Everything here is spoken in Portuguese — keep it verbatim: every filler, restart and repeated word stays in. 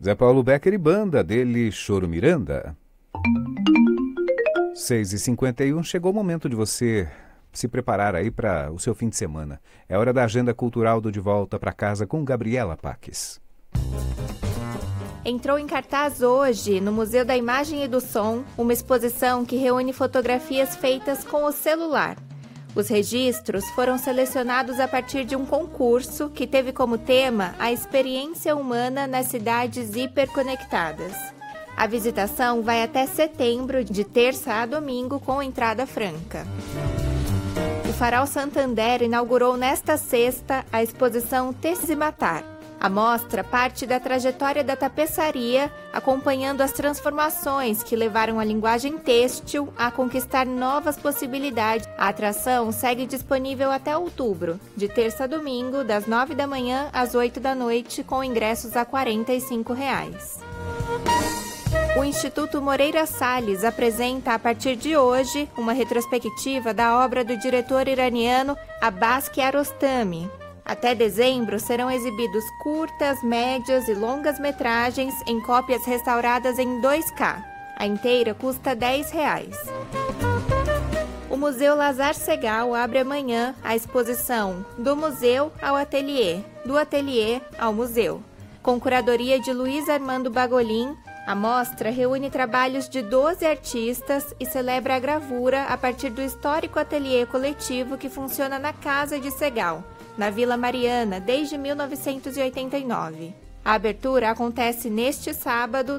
Zé Paulo Becker e banda dele, Choro Miranda. seis e cinquenta e um, chegou o momento de você se preparar aí para o seu fim de semana. É hora da agenda cultural do De Volta para Casa com Gabriela Paques. Entrou em cartaz hoje, no Museu da Imagem e do Som, uma exposição que reúne fotografias feitas com o celular. Os registros foram selecionados a partir de um concurso que teve como tema a experiência humana nas cidades hiperconectadas. A visitação vai até setembro, de terça a domingo, com entrada franca. O Farol Santander inaugurou nesta sexta a exposição Tecidos e Matar. A mostra parte da trajetória da tapeçaria, acompanhando as transformações que levaram a linguagem têxtil a conquistar novas possibilidades. A atração segue disponível até outubro, de terça a domingo, das nove da manhã às oito da noite, com ingressos a quarenta e cinco reais. O Instituto Moreira Salles apresenta, a partir de hoje, uma retrospectiva da obra do diretor iraniano Abbas Kiarostami. Até dezembro serão exibidos curtas, médias e longas metragens em cópias restauradas em dois K. A inteira custa dez reais. O Museu Lazar Segal abre amanhã a exposição Do Museu ao Ateliê, do Ateliê ao Museu. Com curadoria de Luiz Armando Bagolin, a mostra reúne trabalhos de doze artistas e celebra a gravura a partir do histórico ateliê coletivo que funciona na Casa de Segal, na Vila Mariana, desde mil novecentos e oitenta e nove. A abertura acontece neste sábado,